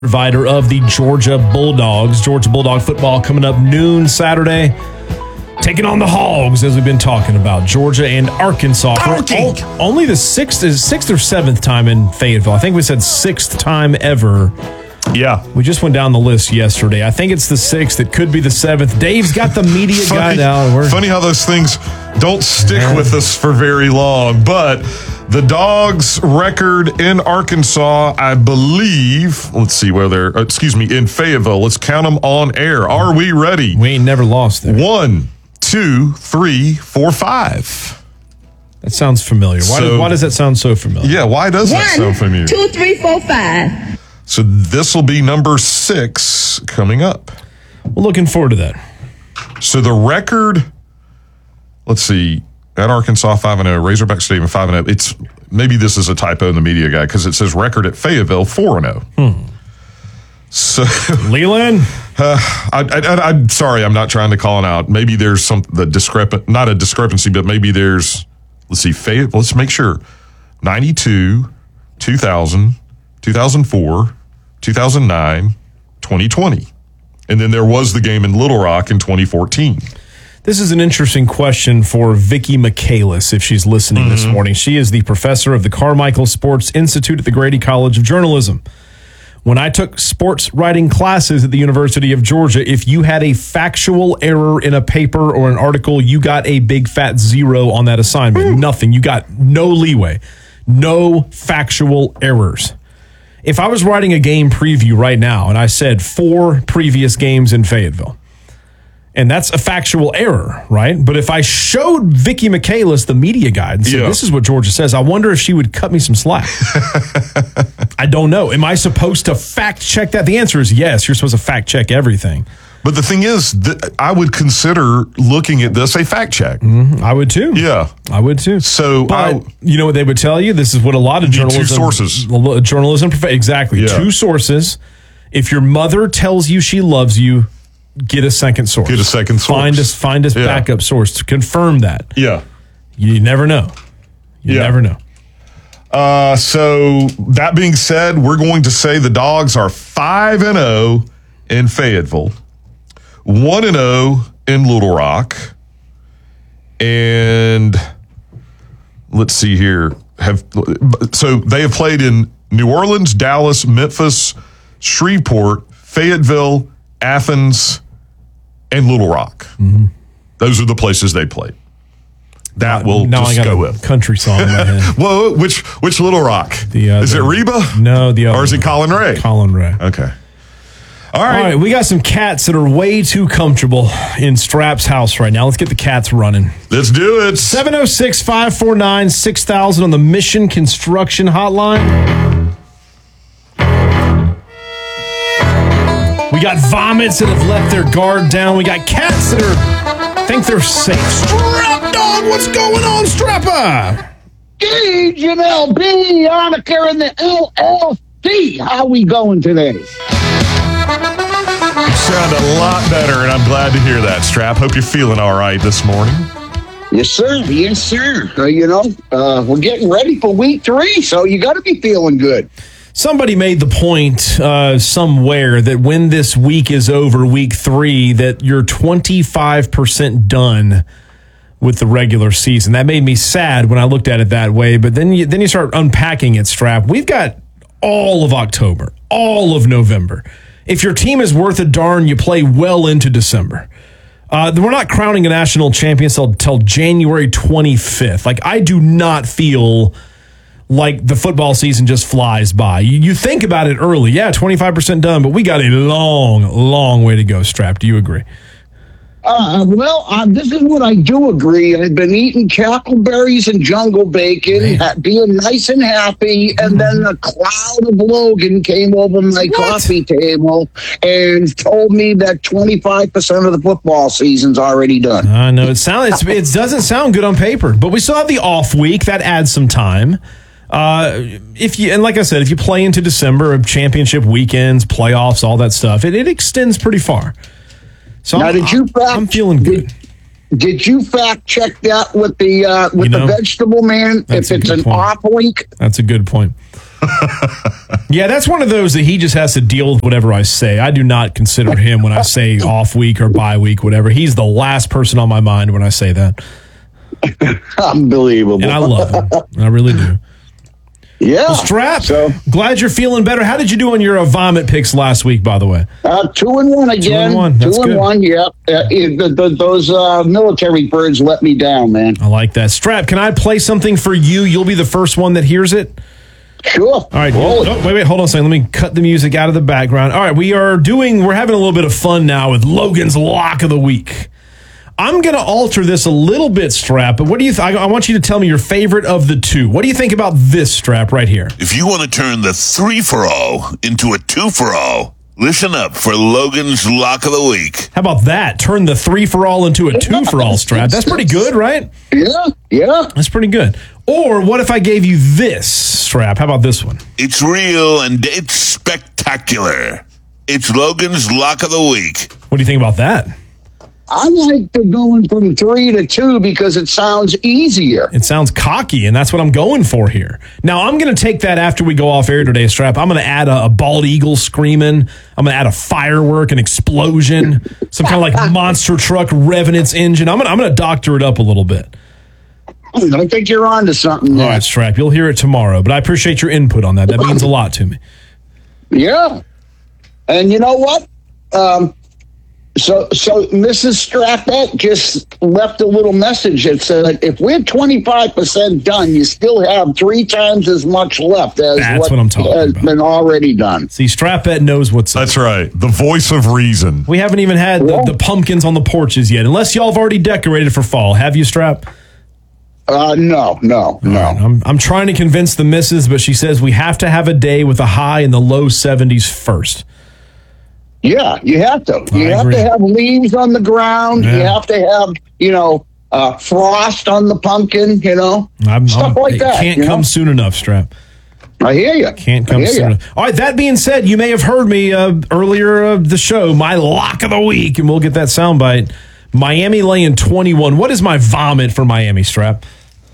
provider of the Georgia Bulldogs. Georgia Bulldog football coming up noon Saturday. Taking on the Hogs, as we've been talking about. Georgia and Arkansas. Only the sixth or seventh time in Fayetteville. I think we said sixth time ever. Yeah. We just went down the list yesterday. I think it's the sixth. It could be the seventh. Dave's got the media guy now. Funny how those things don't stick with us for very long. But the Dogs' record in Arkansas, I believe, let's see where they're, in Fayetteville. Let's count them on air. Are we ready? We ain't never lost there. 1, 2, 3, 4, 5. That sounds familiar. Why does that sound so familiar? Yeah, why does that sound familiar? 1, 2, 3, 4, 5. So this will be number 6 coming up. We're looking forward to that. So the record, let's see, at Arkansas 5-0, Razorback Stadium 5-0. It's maybe this is a typo in the media guide because it says record at Fayetteville 4-0. So Leland, I'm sorry, I'm not trying to call it out. Maybe there's not a discrepancy, but maybe there's. Let's see, Fayetteville. Let's make sure. 92, 2000, 2004, 2009, 2020, and then there was the game in Little Rock in 2014. this is an interesting question for Vicki Michaelis, if she's listening this morning. She is the professor of the Carmichael Sports Institute at the Grady College of Journalism. When I took sports writing classes at the University of Georgia, if you had a factual error in a paper or an article, you got a big fat 0 on that assignment. Nothing. You got no leeway. No factual errors. If I was writing a game preview right now and I said 4 previous games in Fayetteville, and that's a factual error, right? But if I showed Vicki Michaelis the media guide and said, this is what Georgia says, I wonder if she would cut me some slack. I don't know. Am I supposed to fact check that? The answer is yes. You're supposed to fact check everything. But the thing is, I would consider looking at this a fact check. I would too. Yeah. I would too. So, but you know what they would tell you? This is what a lot of journalism... 2 sources. Exactly. Yeah. 2 sources. If your mother tells you she loves you, get a second source. Get a second source. Find us backup source to confirm that. Yeah. You never know. You never know. So that being said, we're going to say the Dogs are 5-0 in Fayetteville, 1-0 in Little Rock, and let's see here. So they have played in New Orleans, Dallas, Memphis, Shreveport, Fayetteville, Athens, and Little Rock. Those are the places they played. That will now just I got go a with. Country song in my head. Whoa, which Little Rock? Is it Reba? No, the other or is it Colin Ray? Colin Ray. Okay. All right. We got some cats that are way too comfortable in Strap's house right now. Let's get the cats running. Let's do it. 706-549-6000 on the Mission Construction Hotline. We got vomits that have let their guard down. We got cats that think they're safe. Strap dog, what's going on, Strapper? Gage and LB, Annika and the LLC. How we going today? You sound a lot better, and I'm glad to hear that, Strap. Hope you're feeling all right this morning. Yes, sir. Yes, sir. We're getting ready for week 3, so you got to be feeling good. Somebody made the point somewhere that when this week is over, week 3, that you're 25% done with the regular season. That made me sad when I looked at it that way. But then you start unpacking it, Strap. We've got all of October, all of November. If your team is worth a darn, you play well into December. We're not crowning a national champion until January 25th. Like, I do not feel like the football season just flies by. You think about it early. Yeah, 25% done, but we got a long, long way to go, Strap. Do you agree? This is what I do agree. I've been eating cackleberries and jungle bacon, being nice and happy, and then the cloud of Logan came over my coffee table and told me that 25% of the football season's already done. I know. It doesn't sound good on paper, but we still have the off week. That adds some time. Like I said, if you play into December of championship weekends, playoffs, all that stuff, it extends pretty far. So now, I'm feeling good. Did you fact check that with the vegetable man? If it's an off week, that's a good point. Yeah, that's one of those that he just has to deal with whatever I say. I do not consider him when I say off week or bye week, whatever. He's the last person on my mind when I say that. Unbelievable. And I love him. I really do. Yeah. Well, Strap, So, glad you're feeling better. How did you do on your vomit picks last week, by the way? 2-1 again. 2-1. That's 2-1, yeah. Those military birds let me down, man. I like that. Strap, can I play something for you? You'll be the first one that hears it. Sure. All right. Roll it. Oh, wait, hold on a second. Let me cut the music out of the background. All right, we're having a little bit of fun now with Logan's Lock of the Week. I'm going to alter this a little bit, Strap, but what do you I want you to tell me your favorite of the two. What do you think about this, Strap, right here? If you want to turn the 3-for-all into a 2-for-all, listen up for Logan's Lock of the Week. How about that? Turn the 3-for-all into a 2-for-all, Strap. That's pretty good, right? Yeah. That's pretty good. Or what if I gave you this, Strap? How about this one? It's real and it's spectacular. It's Logan's Lock of the Week. What do you think about that? I like the going from 3 to 2 because it sounds easier. It sounds cocky, and that's what I'm going for here. Now, I'm going to take that after we go off air today, Strap. I'm going to add a bald eagle screaming. I'm going to add a firework, an explosion, some kind of like monster truck revving its engine. I'm going to doctor it up a little bit. I think you're on to something there. All right, Strap. You'll hear it tomorrow, but I appreciate your input on that. That means a lot to me. Yeah. And you know what? So Mrs. Strappette just left a little message that said, if we're 25% done, you still have 3 times as much left as That's what I'm talking has about. been already done. See, Strapette knows what's up. That's right. The voice of reason. We haven't even had the pumpkins on the porches yet, unless y'all have already decorated for fall. Have you, Strap? No. I'm trying to convince the missus, but she says we have to have a day with a high in the low 70s first. Yeah, you have to. You have agree. to have leaves on the ground. Yeah. You have to have, frost on the pumpkin, stuff like that. Can't come soon enough, Strap. I hear you. Can't come soon enough. All right, that being said, you may have heard me earlier of the show, my lock of the week, and we'll get that soundbite. Miami laying 21. What is my vomit for Miami, Strap?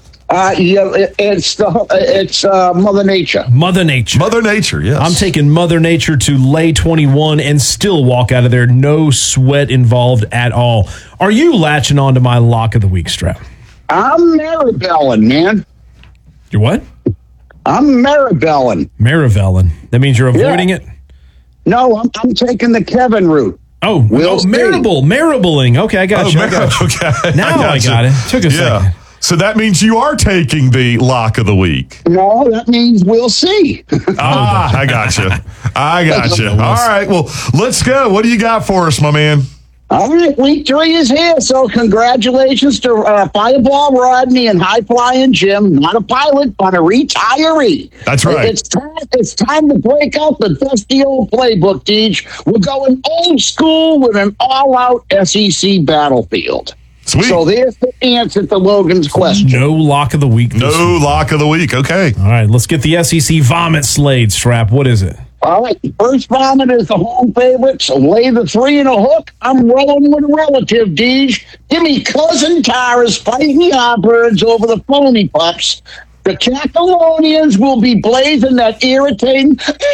It's Mother Nature. Mother Nature. Mother Nature, yes. I'm taking Mother Nature to lay 21 and still walk out of there. No sweat involved at all. Are you latching on to my lock of the week, Strap? I'm Maribelin, man. You're what? I'm Maribelin. Maribelin. That means you're avoiding it? No, I'm taking the Kevin route. Oh, Maribling. Okay, I got you. Okay. Now I got it. Took a second. So that means you are taking the lock of the week. No, that means we'll see. I got you. All right. Well, let's go. What do you got for us, my man? All right, week 3 is here, so congratulations to Fireball Rodney and High Flying Jim. Not a pilot, but a retiree. That's right. It's time to break out the dusty old playbook, Deej. We're going old school with an all-out SEC battlefield. Sweet. So there's the answer to Logan's question. No lock of the week. No lock of the week. Okay. All right, let's get the SEC vomit Slade, Strap. What is it? All right, first vomit is the home favorite, so lay the 3 and a hook. I'm rolling with a relative, Deej. Give me Cousin Tara's fighting the Yardbirds over the phony pups. The Catalonians will be blazing that irritating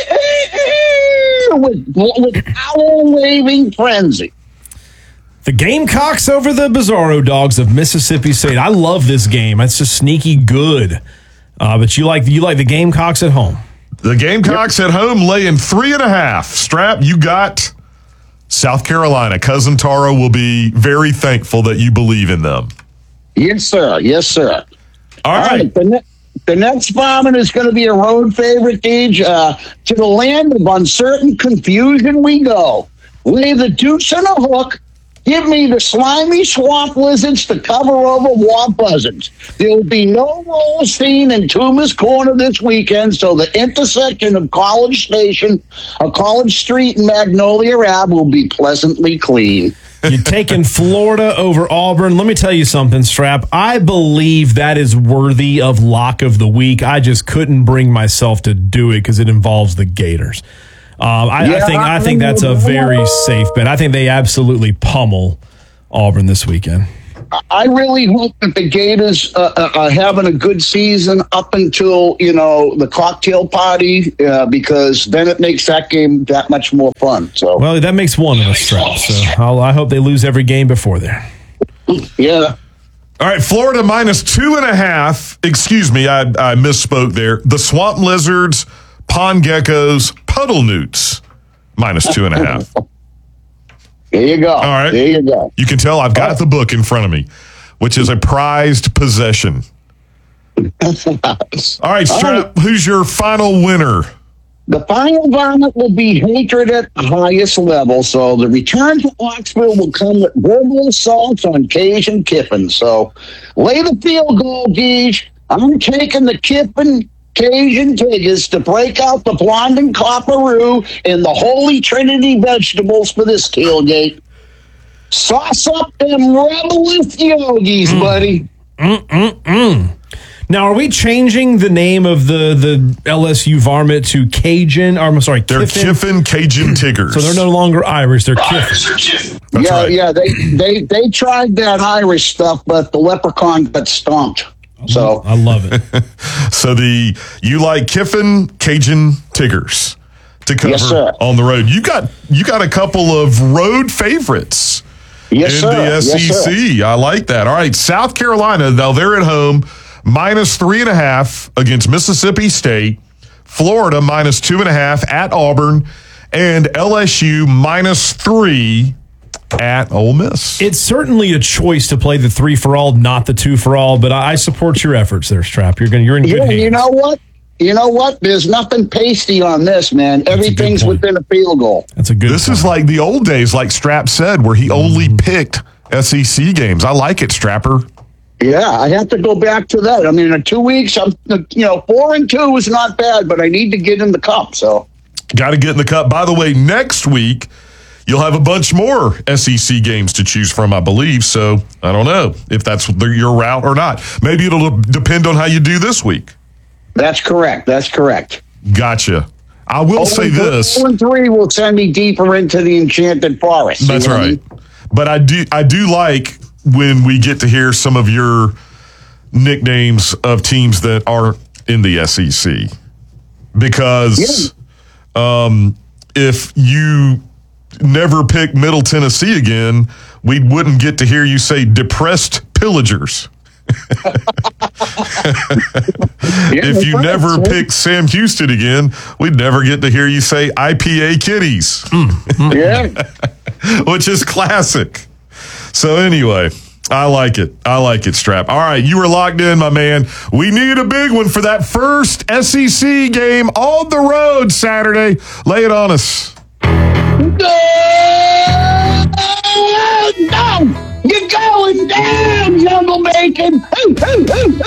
with owl-waving frenzy. The Gamecocks over the Bizarro Dogs of Mississippi State. I love this game. It's just sneaky good. But you like the Gamecocks at home. The Gamecocks at home laying 3.5. Strap, you got South Carolina. Cousin Tara will be very thankful that you believe in them. Yes, sir. Yes, sir. All right. The next vomit is going to be a road favorite, Deej. To the land of uncertain confusion we go. Lay the deuce and a hook. Give me the slimy swamp lizards to cover over war buzzards. There will be no roll seen in Toomer's Corner this weekend, so the intersection of College Station, College Street, and Magnolia Ave will be pleasantly clean. You're taking Florida over Auburn. Let me tell you something, Strap. I believe that is worthy of lock of the week. I just couldn't bring myself to do it because it involves the Gators. I think that's a very safe bet. I think they absolutely pummel Auburn this weekend. I really hope that the Gators are having a good season up until, the cocktail party, because then it makes that game that much more fun. So, well, that makes one of us, Strap. So I hope they lose every game before there. Yeah. All right, Florida -2.5. Excuse me, I misspoke there. The Swamp Lizards, Pond Geckos, Puddle Newts, -2.5. There you go. All right. There you go. You can tell I've got the book in front of me, which is a prized possession. All right, Strap, who's your final winner? The final vomit will be hatred at the highest level. So the return to Oxford will come with verbal assaults on Cajun Kiffin. So lay the field goal, Geesh. I'm taking the Kiffin Cajun Tigers to break out the blonde and copperoo and the Holy Trinity vegetables for this tailgate. Sauce up them rebellious yogis, buddy. Now, are we changing the name of the LSU varmint to Cajun? Or, I'm sorry, They're Kiffin Cajun Tigers. So they're no longer Irish, they're Kiffin. That's right. Yeah, they tried that Irish stuff, but the leprechaun got stomped. So I love it. So you like Kiffin Cajun Tigers to cover Yes, sir. on the road. You got a couple of road favorites yes, in sir. the SEC. Yes, sir. I like that. All right, South Carolina, now they're at home, -3.5 against Mississippi State. Florida -2.5 at Auburn, and LSU -3 at Ole Miss. It's certainly a choice to play the 3-for-all, not the 2-for-all, but I support your efforts there, Strap. You're in good hands. You know what? There's nothing pasty on this, man. Everything's point. within a field goal. That's a good This point. is like the old days, like Strap said, where he only picked SEC games. I like it, Strapper. Yeah, I have to go back to that. I mean, in 2 weeks, 4-2 is not bad, but I need to get in the cup. So, Got to get in the cup. By the way, next week, you'll have a bunch more SEC games to choose from, I believe. So I don't know if that's your route or not. Maybe it'll depend on how you do this week. that's correct. That's correct. Gotcha. I will say this. 4-3 will send me deeper into the enchanted forest. That's You know what I right. mean? But I do like when we get to hear some of your nicknames of teams that aren't in the SEC. Because if you never pick Middle Tennessee again, we wouldn't get to hear you say depressed pillagers. If you never pick Sam Houston again, we'd never get to hear you say IPA kitties, Yeah. which is classic. So anyway, I like it. I like it, Strap. All right, you were locked in, my man. We need a big one for that first SEC game on the road Saturday. Lay it on us. No! You're going down, Jungle Bacon! Hoo, hoo,